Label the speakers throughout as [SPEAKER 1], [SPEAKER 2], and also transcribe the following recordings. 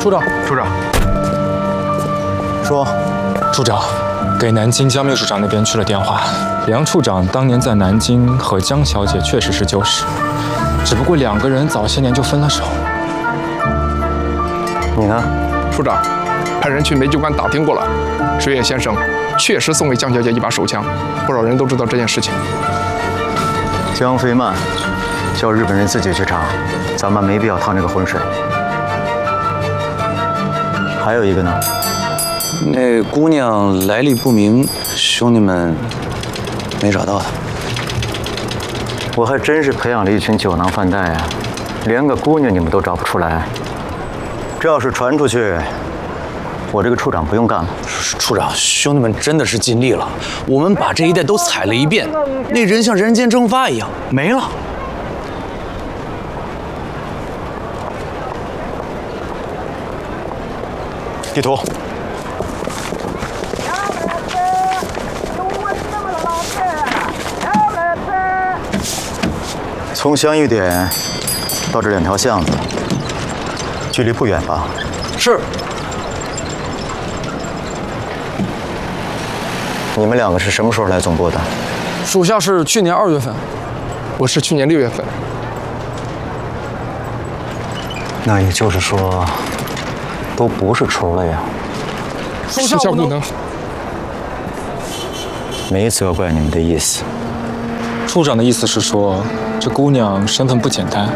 [SPEAKER 1] 处长，
[SPEAKER 2] 说，
[SPEAKER 3] 处长，给南京江秘书长那边去了电话。梁处长当年在南京和江小姐确实是旧识，只不过2个人早些年就分了手。
[SPEAKER 2] 你呢？
[SPEAKER 1] 处长，派人去梅酒馆打听过了，水野先生确实送给江小姐一把手枪，不少人都知道这件事情。
[SPEAKER 2] 江飞曼叫日本人自己去查，咱们没必要趟这个浑水。还有一个呢？
[SPEAKER 4] 那姑娘来历不明，兄弟们没找到她。
[SPEAKER 2] 我还真是培养了一群酒囊饭袋啊，连个姑娘你们都找不出来。这要是传出去，我这个处长不用干了。
[SPEAKER 4] 处长，兄弟们真的是尽力了，我们把这一带都踩了一遍，那人像人间蒸发一样没了。
[SPEAKER 2] 地图。从相遇点到这2条巷子，距离不远吧？
[SPEAKER 4] 是。
[SPEAKER 2] 你们2个是什么时候来总部的？
[SPEAKER 5] 属下是去年2月份，
[SPEAKER 1] 我是去年6月份。
[SPEAKER 2] 那也就是说，都不是雏了呀。
[SPEAKER 1] 属下无能。
[SPEAKER 2] 没责怪你们的意思。
[SPEAKER 3] 处长的意思是说，这姑娘身份不简单。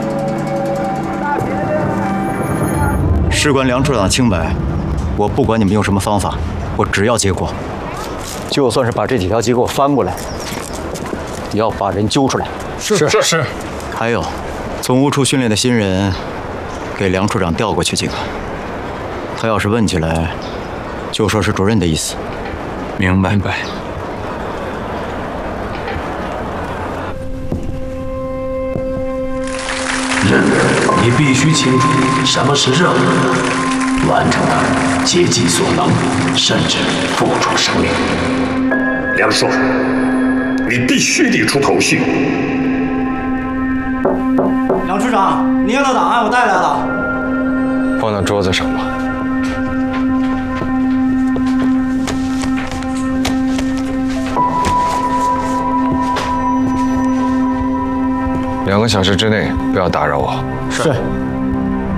[SPEAKER 2] 事关梁处长的清白，我不管你们用什么方法，我只要结果。就算是把这几条街给我翻过来，也要把人揪出来。
[SPEAKER 1] 是。
[SPEAKER 2] 还有，总务处训练的新人，给梁处长调过去几个。他要是问起来，就说是主任的意思。
[SPEAKER 4] 明白。
[SPEAKER 6] 任务你必须清楚什么是任务，完成它，竭尽所能，甚至付出生命。
[SPEAKER 7] 梁硕，你必须理出头绪。
[SPEAKER 8] 梁处长，您要的档案我带来了，
[SPEAKER 9] 放到桌子上吧。2个小时之内不要打扰我。
[SPEAKER 2] 是。